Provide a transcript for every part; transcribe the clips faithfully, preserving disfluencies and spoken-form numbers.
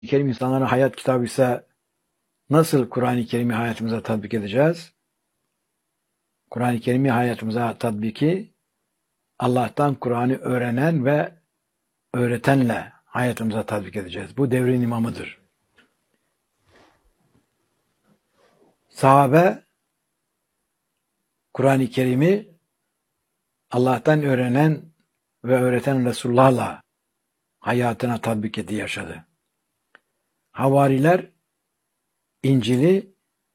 Kerim insanların hayat kitabı ise nasıl Kur'an-ı Kerim'i hayatımıza tatbik edeceğiz? Kur'an-ı Kerim'i hayatımıza tatbiki Allah'tan Kur'an'ı öğrenen ve öğretenle hayatımıza tatbik edeceğiz. Bu devrin imamıdır. Sahabe Kur'an-ı Kerim'i Allah'tan öğrenen ve öğreten Resulullah'la hayatına tatbik etti, yaşadı. Havariler İncil'i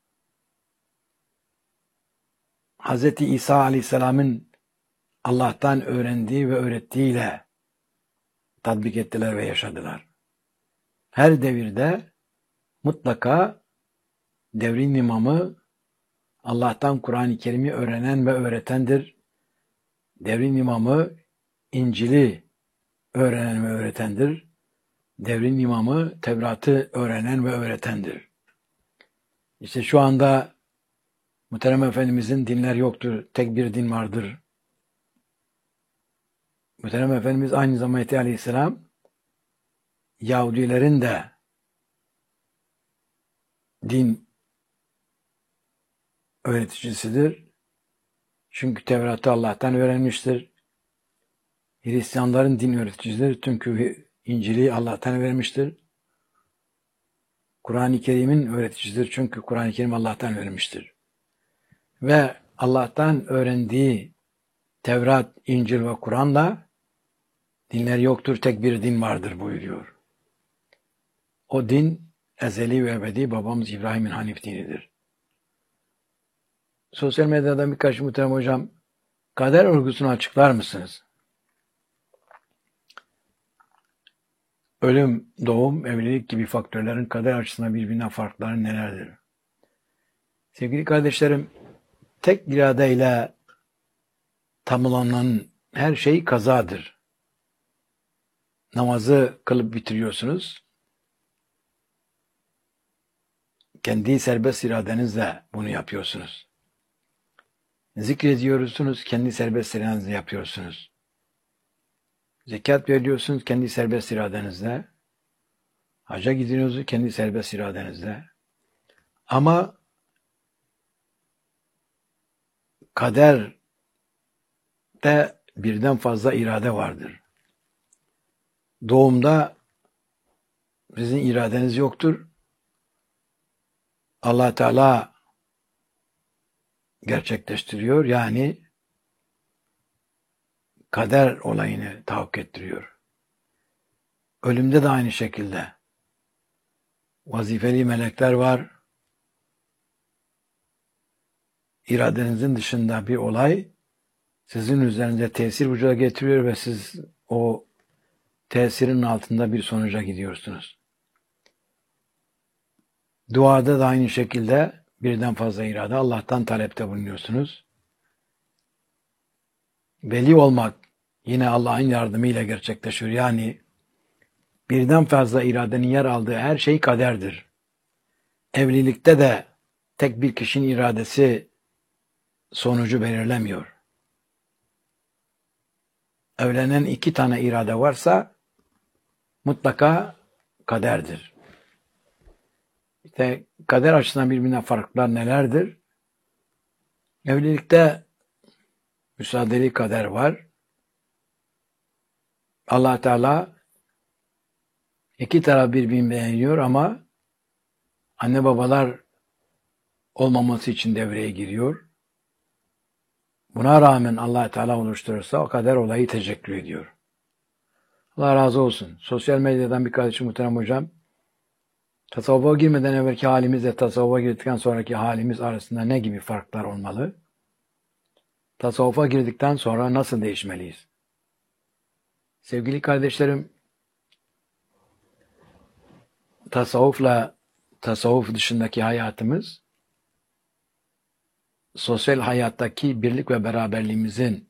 Hz. İsa Aleyhisselam'ın Allah'tan öğrendiği ve öğrettiğiyle tatbik ettiler ve yaşadılar. Her devirde mutlaka devrin imamı Allah'tan Kur'an-ı Kerim'i öğrenen ve öğretendir. Devrin imamı İncil'i öğrenen ve öğretendir. Devrin imamı Tevrat'ı öğrenen ve öğretendir. İşte şu anda Muhterem Efendimizin dinler yoktur, tek bir din vardır. Muhterem Efendimiz aynı zamanda Aleyhisselam Yahudilerin de din öğreticisidir. Çünkü Tevrat'ı Allah'tan öğrenmiştir. Hristiyanların din öğreticisidir. Çünkü İncil'i Allah'tan vermiştir. Kur'an-ı Kerim'in öğreticisidir. Çünkü Kur'an-ı Kerim Allah'tan vermiştir. Ve Allah'tan öğrendiği Tevrat, İncil ve Kur'an'la dinler yoktur, tek bir din vardır buyuruyor. O din ezeli ve ebedi babamız İbrahim'in Hanif dinidir. Sosyal medyada birkaç muhterem hocam, kader örgüsünü açıklar mısınız? Ölüm, doğum, evlilik gibi faktörlerin kader açısından birbirinden farkları nelerdir? Sevgili kardeşlerim, tek iradeyle tamamlanan her şey kazadır. Namazı kılıp bitiriyorsunuz. Kendi serbest iradenizle bunu yapıyorsunuz. Zikrediyorsunuz, kendi serbest iradenizle yapıyorsunuz. Zekat veriyorsunuz, kendi serbest iradenizle. Hacca gidiyorsunuz, kendi serbest iradenizle. Ama kaderde birden fazla irade vardır. Doğumda sizin iradeniz yoktur. Allah Teala gerçekleştiriyor. Yani kader olayını tahakkuk ettiriyor. Ölümde de aynı şekilde. Vazifeli melekler var. İradenizin dışında bir olay sizin üzerinde tesir vücuda getiriyor ve siz o tesirin altında bir sonuca gidiyorsunuz. Duada da aynı şekilde birden fazla irade Allah'tan talepte bulunuyorsunuz. Veli olmak yine Allah'ın yardımıyla gerçekleşiyor. Yani birden fazla iradenin yer aldığı her şey kaderdir. Evlilikte de tek bir kişinin iradesi sonucu belirlemiyor. Evlenen iki tane irade varsa mutlaka kaderdir. İşte kader açısından birbirinden farklar nelerdir? Evlilikte müsaadeli kader var. Allah Teala iki taraf birbirini beğeniyor ama anne babalar olmaması için devreye giriyor. Buna rağmen Allah Teala oluşturursa o kader olayı teşekkür ediyor. Allah razı olsun. Sosyal medyadan bir kardeşim muhterem hocam, tasavvufa girmeden evvelki halimizle tasavvufa girdikten sonraki halimiz arasında ne gibi farklar olmalı? Tasavvufa girdikten sonra nasıl değişmeliyiz? Sevgili kardeşlerim, tasavvufla tasavvuf dışındaki hayatımız, sosyal hayattaki birlik ve beraberliğimizin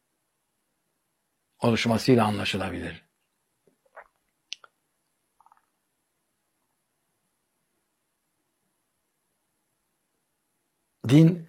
oluşmasıyla anlaşılabilir. Din,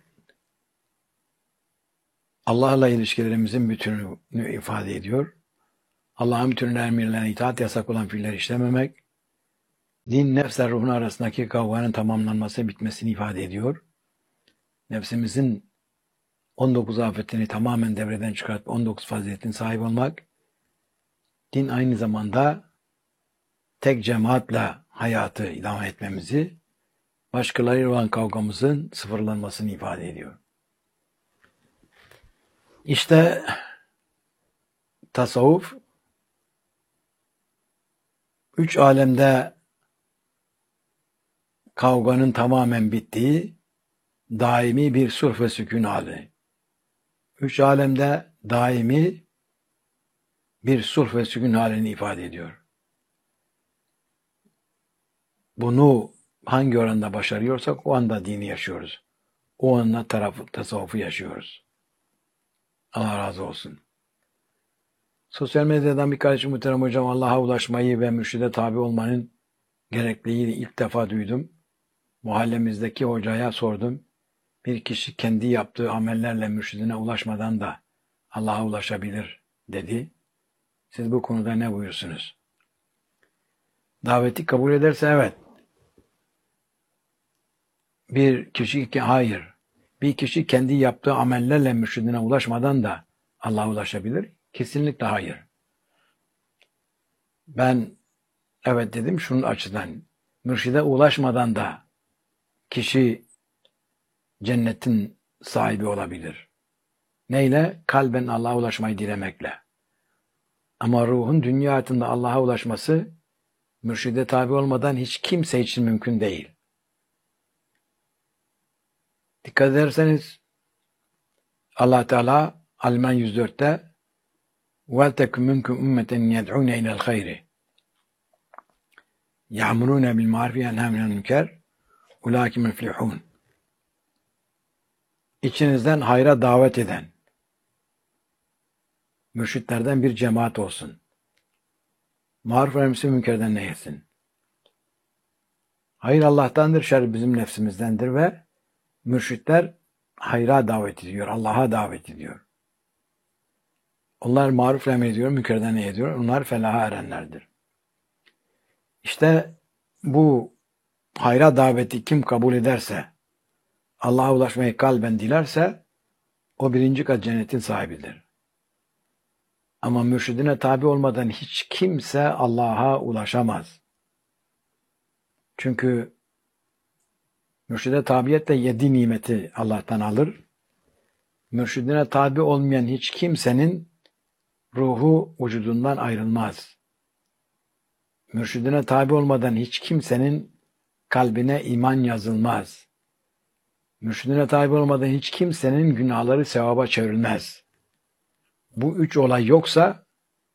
Allah'la ilişkilerimizin bütününü ifade ediyor. Allah'ın bütün emirlerine itaat, yasak olan fiilleri işlememek, Din nefsle ruhun arasındaki kavganın tamamlanması, bitmesini ifade ediyor. Nefsimizin on dokuz afetini tamamen devreden çıkartıp on dokuz faziletin sahip olmak, din aynı zamanda tek cemaatle hayatı idame etmemizi, başkalarıyla olan kavgamızın sıfırlanmasını ifade ediyor. İşte tasavvuf, üç alemde kavganın tamamen bittiği daimi bir sulh ve sükun hali. Üç alemde daimi bir sulh ve sükun halini ifade ediyor. Bunu hangi oranda başarıyorsak o anda dini yaşıyoruz. O anda tarafı, tasavvufu yaşıyoruz. Allah razı olsun. Sosyal medyadan bir kardeşim muhterem hocam, Allah'a ulaşmayı ve mürşide tabi olmanın gerekliliğini ilk defa duydum. Mahallemizdeki hocaya sordum. Bir kişi kendi yaptığı amellerle mürşidine ulaşmadan da Allah'a ulaşabilir dedi. Siz bu konuda ne buyursunuz? Daveti kabul ederse evet. Bir kişi ki hayır. Bir kişi kendi yaptığı amellerle mürşidine ulaşmadan da Allah'a ulaşabilir. Kesinlikle hayır. Ben evet dedim şunun açıdan. Mürşide ulaşmadan da kişi cennetin sahibi olabilir. Neyle? Kalben Allah'a ulaşmayı dilemekle. Ama ruhun dünya hayatında Allah'a ulaşması mürşide tabi olmadan hiç kimse için mümkün değil. Dikkat ederseniz Allah Teala Alman yüz dörtte وَلْتَكُمْ مِنْكُمْ اُمَّةً يَدْعُونَ اِلَى الْخَيْرِ يَعْمُرُونَ بِالْمَعْرُفِ وَيَنْهَوْنَ عَنِ الْمُنكَرِ اُولَٰئِكَ مُفْلِحُونَ. İçinizden hayra davet eden mürşitlerden bir cemaat olsun. Maruf ve emsi münkerden neyetsin. Hayır Allah'tandır, şer bizim nefsimizdendir ve mürşitler hayra davet ediyor, Allah'a davet ediyor. Onlar maruf emrediyor, münkerden ne ediyor? Onlar felaha erenlerdir. İşte bu hayra daveti kim kabul ederse, Allah'a ulaşmayı kalben dilerse, o birinci kat cennetin sahibidir. Ama mürşidine tabi olmadan hiç kimse Allah'a ulaşamaz. Çünkü mürşide tabiyet de yedi nimeti Allah'tan alır. Mürşidine tabi olmayan hiç kimsenin ruhu vücudundan ayrılmaz. Mürşidine tabi olmadan hiç kimsenin kalbine iman yazılmaz. Mürşidine tabi olmadan hiç kimsenin günahları sevaba çevrilmez. Bu üç olay yoksa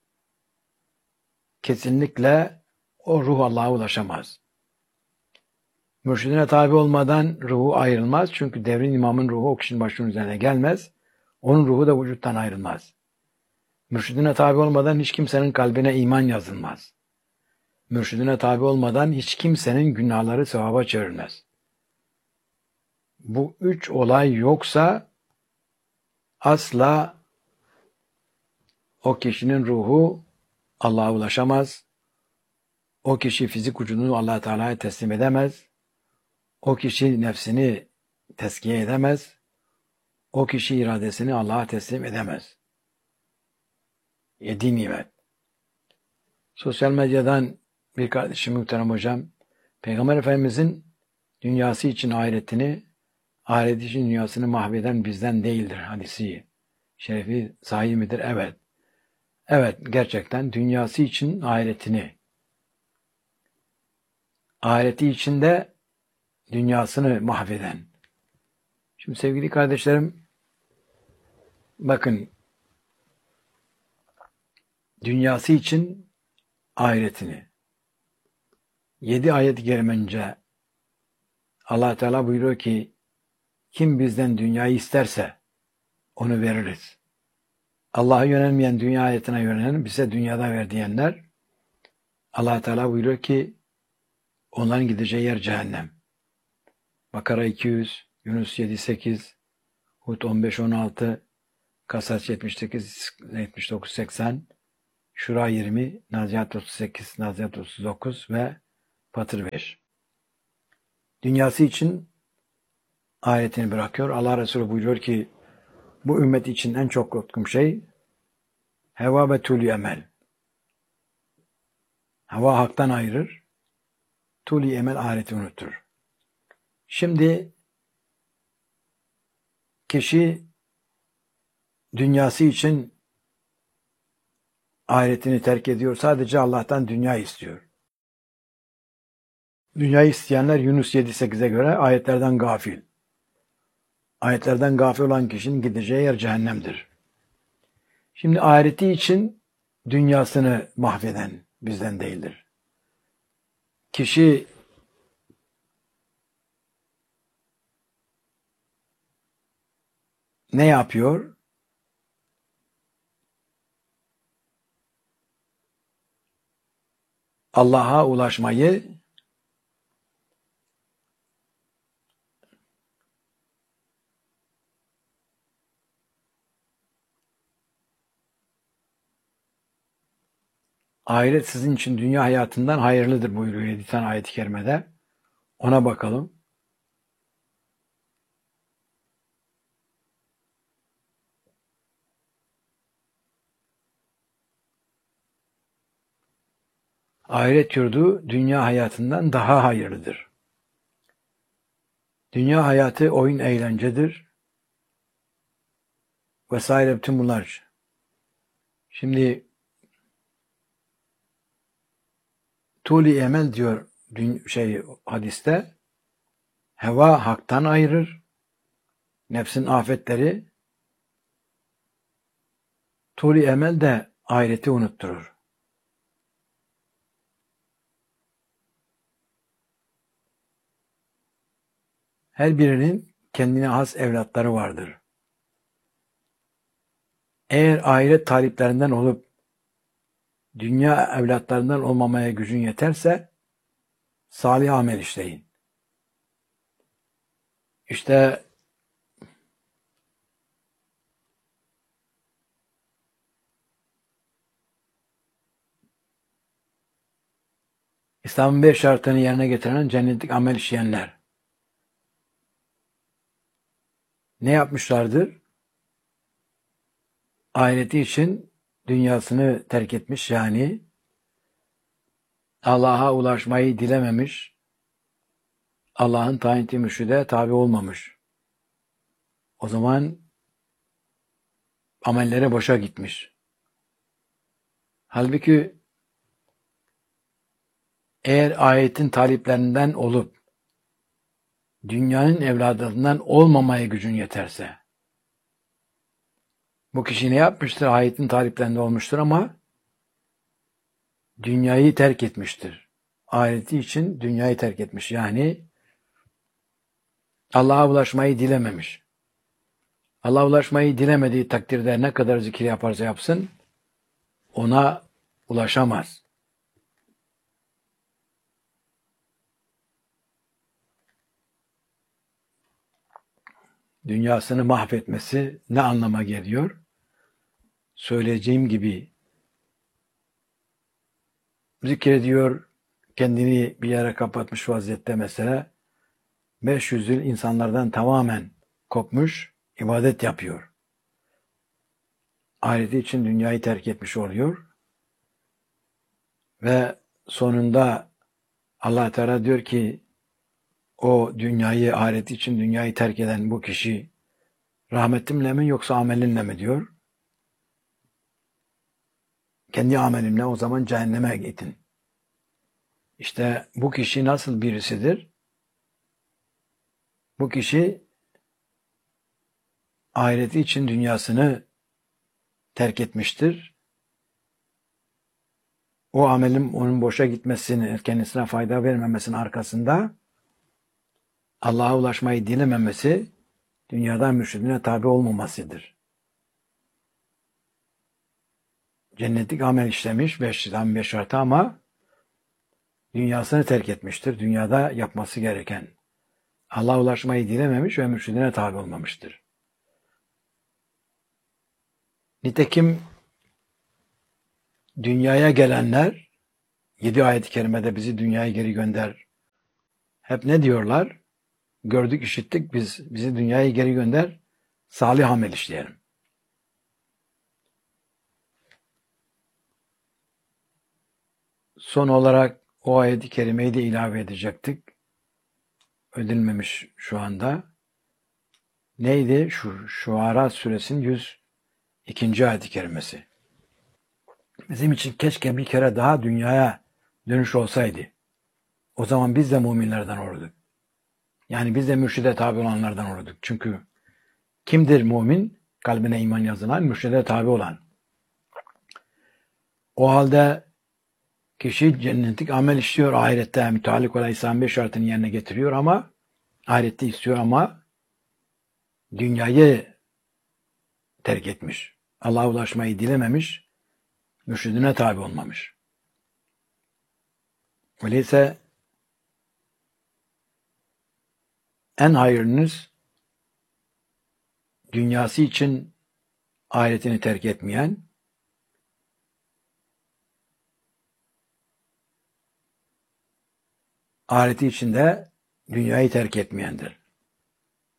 kesinlikle o ruh Allah'a ulaşamaz. Mürşidine tabi olmadan ruhu ayrılmaz. Çünkü devrin imamın ruhu o kişinin başının üzerine gelmez. Onun ruhu da vücuttan ayrılmaz. Mürşidine tabi olmadan hiç kimsenin kalbine iman yazılmaz. Mürşidine tabi olmadan hiç kimsenin günahları sevaba çevrilmez. Bu üç olay yoksa asla o kişinin ruhu Allah'a ulaşamaz. O kişi fizik vücudunu Allah Teala'ya teslim edemez. O kişi nefsini tezkiye edemez. O kişi iradesini Allah'a teslim edemez. Yedi nimet. Sosyal medyadan bir kardeşim muhterem hocam, Peygamber Efendimizin dünyası için ahiretini, ahiret için dünyasını mahveden bizden değildir hadisi şerefi sahih midir? Evet. Evet, gerçekten dünyası için ahiretini, ahireti içinde dünyasını mahveden. Şimdi sevgili kardeşlerim, bakın, dünyası için ahiretini. Yedi ayet-i kerime önce Allah Teala buyuruyor ki, kim bizden dünyayı isterse onu veririz. Allah'a yönelmeyen, dünya hayatına yönelen, bize dünyada ver diyenler, Allah Teala buyuruyor ki, onların gideceği yer cehennem. Bakara iki yüz, Yunus yedi sekiz, Hud on beş on altı, Kasas yetmiş sekiz yetmiş dokuz seksen, Şura yirmi, Nazihat otuz sekiz, Nazihat otuz dokuz ve patır verir. Dünyası için ahiretini bırakıyor. Allah Resulü buyuruyor ki bu ümmet için en çok korktuğum şey heva ve tuli emel. Heva haktan ayırır. Tuli emel ahireti unutur. Şimdi kişi dünyası için ahiretini terk ediyor. Sadece Allah'tan dünya istiyor. Dünyayı isteyenler Yunus yedi sekize göre ayetlerden gafil. Ayetlerden gafil olan kişinin gideceği yer cehennemdir. Şimdi ahireti için dünyasını mahveden bizden değildir. Kişi ne yapıyor? Allah'a ulaşmayı ahiret sizin için dünya hayatından hayırlıdır buyuruyor yedi tane ayet-i kerimede. Ona bakalım. Ahiret yurdu dünya hayatından daha hayırlıdır. Dünya hayatı oyun eğlencedir. Vesaire bütün bunlar. Şimdi tuli emel diyor şey hadiste. Heva haktan ayırır. Nefsin afetleri. Tuli emel de ahireti unutturur. Her birinin kendine has evlatları vardır. Eğer ahiret taliplerinden olup dünya evlatlarından olmamaya gücün yeterse salih amel işleyin. İşte İslam'ın beş şartını yerine getiren cennetlik amel işleyenler ne yapmışlardır? Ahireti için dünyasını terk etmiş, yani Allah'a ulaşmayı dilememiş, Allah'ın tayin ettiği mürşide tabi olmamış. O zaman amellere boşa gitmiş. Halbuki eğer ayetin taliplerinden olup dünyanın evladından olmamaya gücün yeterse, bu kişi ne yapmıştır? Ayetin taliplerinde olmuştur ama dünyayı terk etmiştir. Ahireti için dünyayı terk etmiş. Yani Allah'a ulaşmayı dilememiş. Allah'a ulaşmayı dilemediği takdirde ne kadar zikir yaparsa yapsın, ona ulaşamaz. Dünyasını mahvetmesi ne anlama geliyor? Söyleyeceğim gibi zikrediyor, kendini bir yere kapatmış vaziyette mesela, beş yüz yıl insanlardan tamamen kopmuş, ibadet yapıyor. Ahireti için dünyayı terk etmiş oluyor. Ve sonunda Allah Teala diyor ki, o dünyayı, ahireti için dünyayı terk eden bu kişi rahmetimle mi yoksa amelinle mi diyor. Kendi amelimle, o zaman cehenneme gidin. İşte bu kişi nasıl birisidir? Bu kişi ahireti için dünyasını terk etmiştir. O amelin onun boşa gitmesini, kendisine fayda vermemesinin arkasında Allah'a ulaşmayı dilememesi, dünyadan mürşidine tabi olmamasıdır. Cennetlik amel işlemiş, beş beş şartı, ama dünyasını terk etmiştir. Dünyada yapması gereken. Allah'a ulaşmayı dilememiş ve mürşidine tabi olmamıştır. Nitekim dünyaya gelenler yedi ayet-i kerimede bizi dünyaya geri gönder. Hep ne diyorlar? Gördük, işittik, biz bizi dünyaya geri gönder, salih amel işleyelim. Son olarak o ayet-i kerimeyi de ilave edecektik. Ödülmemiş şu anda. Neydi? Şu Şuara suresinin yüz ikinci ayet-i kerimesi. Bizim için keşke bir kere daha dünyaya dönüş olsaydı. O zaman biz de müminlerden olurduk. Yani biz de mürşide tabi olanlardan olurduk. Çünkü kimdir mümin? Kalbine iman yazılan, mürşide tabi olan. O halde kişi cennetlik amel işliyor, ahirette müteallik olan İslam beş şartını yerine getiriyor ama ahirette istiyor ama dünyayı terk etmiş. Allah'a ulaşmayı dilememiş, mürşidine tabi olmamış. Öyleyse en hayırlınız dünyası için ahiretini terk etmeyen, ahireti için de dünyayı terk etmeyendir.